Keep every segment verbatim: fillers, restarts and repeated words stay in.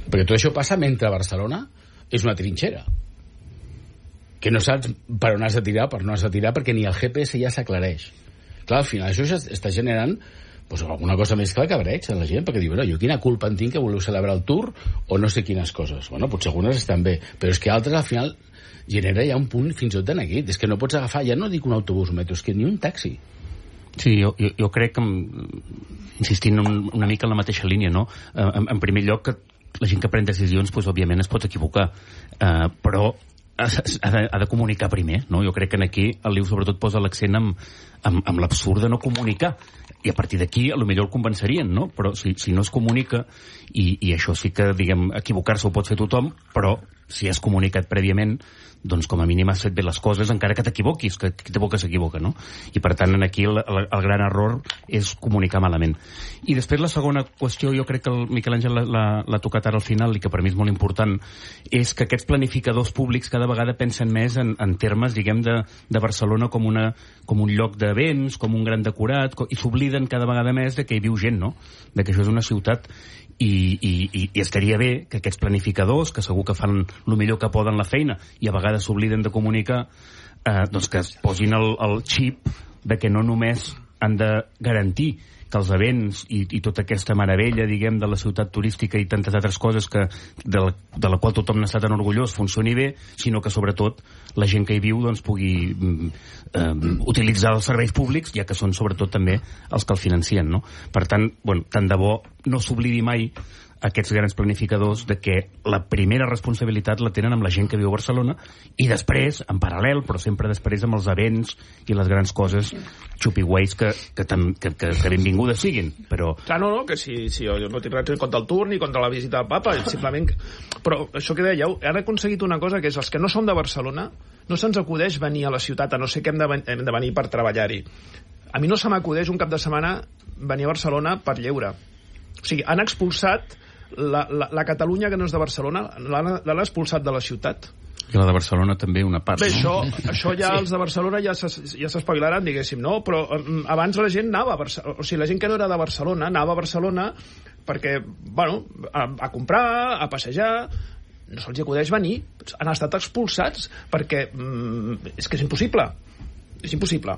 Perquè tot això passa mentre Barcelona és una trinxera. Que no saps per on has de tirar, per on has de tirar, perquè ni el G P S ja s'aclareix. Clar, al final això està generant pues, alguna cosa més clara que breig en la gent, perquè diu, bueno, jo quina culpa en tinc que voleu celebrar el Tour o no sé quines coses. Bueno, potser algunes estan bé, però és que altres al final genera ja un punt fins i tot de neguit. És que no pots agafar, ja no dic un autobús o metro, és que ni un taxi. Sí, jo, jo, jo crec que, insistint un, una mica en la mateixa línia, no? En, en primer lloc, que la gent que pren decisions, pues, òbviament es pot equivocar, uh, però ha de, ha de comunicar primer, no? Jo crec que aquí el Liu sobretot posa l'accent amb, amb, amb l'absurd de no comunicar, i a partir d'aquí potser el convencerien, no? Però si, si no es comunica, i, i això sí que, diguem, equivocar-se ho pot fer tothom, però si has comunicat prèviament, doncs com a mínim has fet bé les coses, encara que t'equivoquis, que qui t'equivoca s'equivoca, no? I per tant, aquí el, el, el gran error és comunicar malament. I després la segona qüestió, jo crec que el Miquel Àngel l'ha tocat ara al final, i que per mi és molt important, és que aquests planificadors públics cada vegada pensen més en, en termes, diguem, de, de Barcelona com, una, com un lloc d'events, com un gran decorat, i s'obliden cada vegada més de que hi viu gent, no? De que això és una ciutat. I, i, i estaria bé que aquests planificadors, que segur que fan el millor que poden la feina i a vegades s'obliden de comunicar, eh, doncs que es posin el, el xip de que no només han de garantir que els events i, i tota aquesta meravella, diguem, de la ciutat turística i tantes altres coses que, de, la, de la qual tothom n'està tan orgullós funcioni bé, sinó que sobretot la gent que hi viu doncs, pugui eh, utilitzar els serveis públics, ja que són sobretot també els que el financien, no? Per tant, bueno, tant de bo no s'oblidi mai aquests grans planificadors de que la primera responsabilitat la tenen amb la gent que viu a Barcelona i després, en paral·lel, però sempre després amb els events i les grans coses xupi-guais que, que, que, que, que benvingudes siguin, però... Clar, no, no, que si, si jo no tinc res contra el Tour ni contra la visita al Papa, simplement... Però això que dèieu, han aconseguit una cosa que és els que no som de Barcelona no se'ns acudeix venir a la ciutat, a no ser que hem de, ven hem de venir per treballar-hi. A mi no se m'acudeix un cap de setmana venir a Barcelona per lleure. O sigui, han expulsat La, la, la Catalunya que no és de Barcelona l'han expulsat de la ciutat. I la de Barcelona també una part. Bé, això, això ja sí. Els de Barcelona ja s'espavilaran, ja diguéssim, no? Però um, abans la gent anava a Barcelona, o sigui, la gent que no era de Barcelona anava a Barcelona perquè, bueno, a, a comprar, a passejar, no se'ls acudeix venir, han estat expulsats perquè um, és que és impossible, és impossible.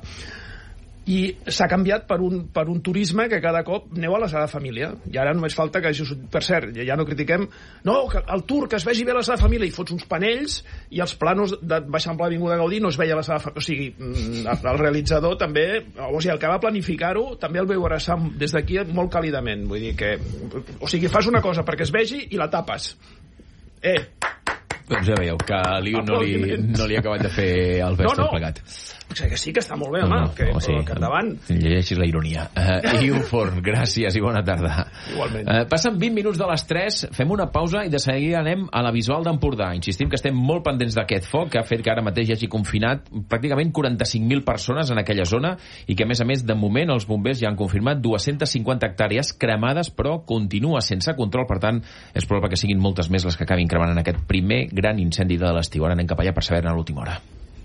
I s'ha canviat per un, per un turisme que cada cop aneu a la Sagrada Família i ara només falta que, per cert, ja no critiquem, no, que el Tour, que es vegi bé la Sagrada Família, i fots uns panells i els planos de baixant per l'Avinguda Gaudí no es veia la Sagrada Família, o sigui, el realitzador també, o sigui, el que va planificar-ho també el veu abraçar des d'aquí molt càlidament, vull dir que, o sigui, fas una cosa perquè es vegi i la tapes. Eh! Doncs ja veieu que a Liu no li, no li ha acabat de fer el vers no, no. tot plegat. O sigui que sí que està molt bé, home, no, no, que, home, sí, que endavant. Llegeixis la ironia. Uh, Liu Forn, gràcies i bona tarda. Igualment. Uh, passen vint minuts de les tres, fem una pausa i de seguida anem a la Visual d'Empordà. Insistim que estem molt pendents d'aquest foc, que ha fet que ara mateix hi hagi confinat pràcticament quaranta-cinc mil persones en aquella zona i que, a més a més, de moment els bombers ja han confirmat dues-centes cinquanta hectàrees cremades, però continua sense control. Per tant, és probable que siguin moltes més les que acabin cremant en aquest primer gran incendi de l'estiu. Ara anem cap allà per saber-ne a l'última hora.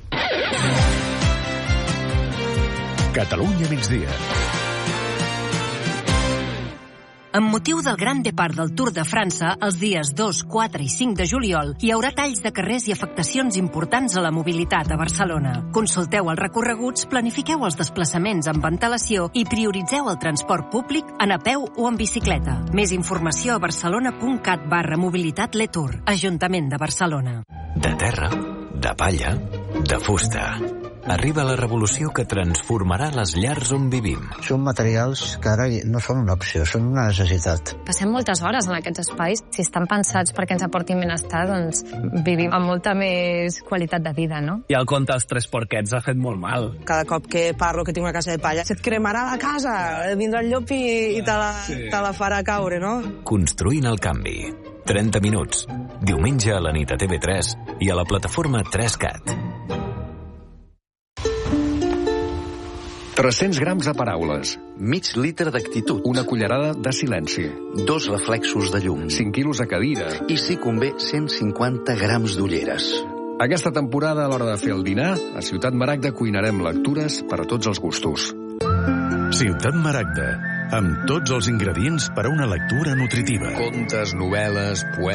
Catalunya migdia. Amb motiu del Gran Depart del Tour de França, els dies dos, quatre i cinc de juliol, hi haurà talls de carrers i afectacions importants a la mobilitat a Barcelona. Consulteu els recorreguts, planifiqueu els desplaçaments amb antelació i prioritzeu el transport públic en a peu o en bicicleta. Més informació a barcelona.cat barra mobilitat Letour, Ajuntament de Barcelona. De terra, de palla, de fusta. Arriba la revolució que transformarà les llars on vivim. Són materials que ara no són una opció, són una necessitat. Passem moltes hores en aquests espais. Si estan pensats perquè ens aportin benestar, doncs vivim amb molta més qualitat de vida, no? I el conte dels tres porquets ha fet molt mal. Cada cop que parlo que tinc una casa de palla, se't cremarà la casa, vindrà el llop i, i te, la, sí. te la farà caure, no? Construint el canvi. trenta minuts. Diumenge a la nit a T V tres i a la plataforma tres cat. tres-cents grams de paraules. Mig litre d'actitud. Una cullerada de silenci. Dos reflexos de llum. cinc quilos de cadira. I, si convé, cent cinquanta grams d'ulleres. Aquesta temporada, a l'hora de fer el dinar, a Ciutat Maragda cuinarem lectures per a tots els gustos. Ciutat Maragda, amb tots els ingredients per a una lectura nutritiva. Contes, novel·les, poemes...